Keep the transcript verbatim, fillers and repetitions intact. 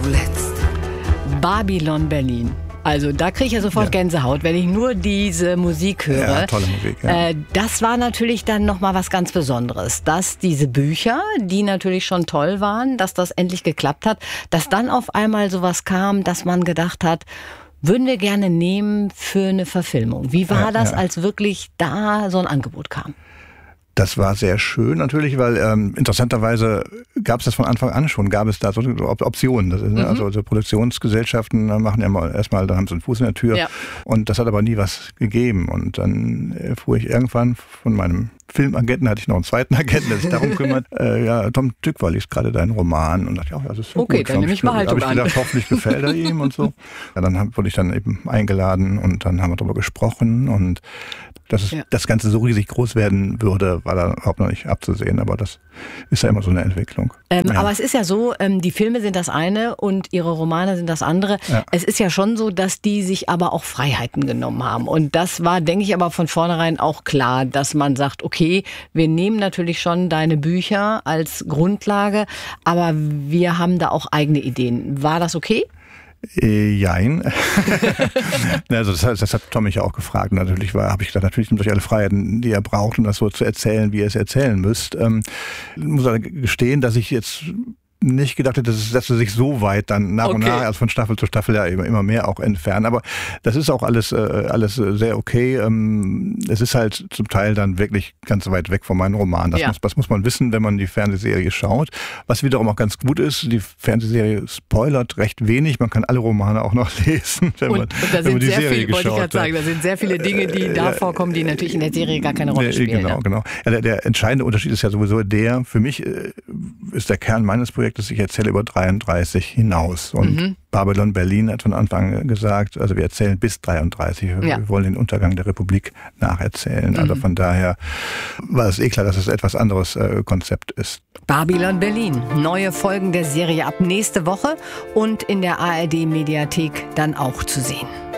zuletzt. Babylon Berlin. Also da kriege ich ja sofort ja. Gänsehaut, wenn ich nur diese Musik höre. Ja, tolle Musik. Ja. Äh, das war natürlich dann nochmal was ganz Besonderes, dass diese Bücher, die natürlich schon toll waren, dass das endlich geklappt hat, dass dann auf einmal sowas kam, dass man gedacht hat, würden wir gerne nehmen für eine Verfilmung. Wie war ja, das, ja. als wirklich da so ein Angebot kam? Das war sehr schön natürlich, weil ähm, interessanterweise gab es das von Anfang an schon, gab es da so Optionen. Das ist, mhm. Also so Produktionsgesellschaften machen ja mal erstmal, dann haben sie einen Fuß in der Tür. Ja. Und das hat aber nie was gegeben. Und dann erfuhr ich irgendwann von meinem Filmagenten, hatte ich noch einen zweiten Agenten, der sich darum kümmert. Äh, ja, Tom Tykwer liest gerade deinen Roman. Und dachte ich, oh, das ist okay, gut. dann nehme ich mal Haltung an. Habe ich gedacht, hoffentlich gefällt er ihm und so. Ja, dann wurde ich dann eben eingeladen und dann haben wir darüber gesprochen. Und dass es, ja. das Ganze so riesig groß werden würde, war da überhaupt noch nicht abzusehen. Aber das ist ja immer so eine Entwicklung. Ähm, ja. Aber es ist ja so, ähm, die Filme sind das eine und ihre Romane sind das andere. Ja. Es ist ja schon so, dass die sich aber auch Freiheiten genommen haben. Und das war, denke ich, aber von vornherein auch klar, dass man sagt, okay, wir nehmen natürlich schon deine Bücher als Grundlage, aber wir haben da auch eigene Ideen. War das okay? Jein. also das, das hat Tom mich ja auch gefragt. Natürlich war, habe ich gesagt, natürlich nimmt euch alle Freiheiten, die ihr braucht, um das so zu erzählen, wie ihr es erzählen müsst. Ähm, ich muss aber gestehen, dass ich jetzt nicht gedacht hätte, dass, dass sie sich so weit dann nach okay. und nach, also von Staffel zu Staffel ja immer, immer mehr auch entfernen. Aber das ist auch alles, äh, alles sehr okay. Ähm, es ist halt zum Teil dann wirklich ganz weit weg von meinem Roman. Das, ja. muss, das muss man wissen, wenn man die Fernsehserie schaut. Was wiederum auch ganz gut ist, die Fernsehserie spoilert recht wenig. Man kann alle Romane auch noch lesen, wenn und, man, und da wenn sind man die sehr Serie viel, geschaut wollte ich hat. sagen, da sind sehr viele Dinge, die da vorkommen, die natürlich in der Serie gar keine Rolle spielen. Genau, ja. genau. Ja, der, der entscheidende Unterschied ist ja sowieso der, für mich äh, ist der Kern meines Projektes, ich erzähle über dreiunddreißig hinaus. Und mhm. Babylon Berlin hat von Anfang an gesagt, also wir erzählen bis dreiunddreißig. Wir ja. wollen den Untergang der Republik nacherzählen. Mhm. Also von daher war es eh klar, dass es ein etwas anderes äh, Konzept ist. Babylon Berlin. Neue Folgen der Serie ab nächste Woche und in der A R D Mediathek dann auch zu sehen.